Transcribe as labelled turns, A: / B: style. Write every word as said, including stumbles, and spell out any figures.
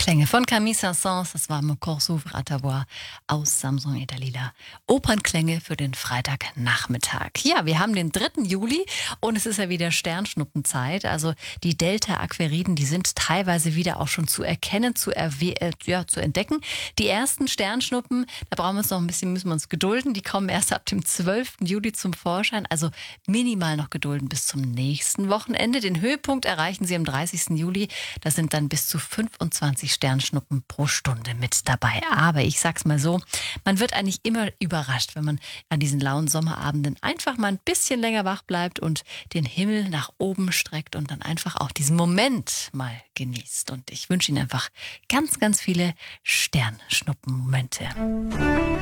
A: Klänge von Camille Saint-Saëns, das war Mon corps s'ouvre à ta voix aus Samson et Dalila. Opernklänge für den Freitagnachmittag. Ja, wir haben den dritten Juli und es ist ja wieder Sternschnuppenzeit. Also die Delta-Aquariden, die sind teilweise wieder auch schon zu erkennen, zu, erwe- äh, ja, zu entdecken. Die ersten Sternschnuppen, da brauchen wir uns noch ein bisschen, müssen wir uns gedulden. Die kommen erst ab dem zwölften Juli zum Vorschein. Also minimal noch gedulden bis zum nächsten Wochenende. Den Höhepunkt erreichen sie am dreißigsten Juli. Das sind dann bis zu fünfundzwanzig Sternschnuppen pro Stunde mit dabei. Aber ich sag's mal so, man wird eigentlich immer überrascht, wenn man an diesen lauen Sommerabenden einfach mal ein bisschen länger wach bleibt und den Himmel nach oben streckt und dann einfach auch diesen Moment mal genießt. Und ich wünsche Ihnen einfach ganz, ganz viele Sternschnuppenmomente.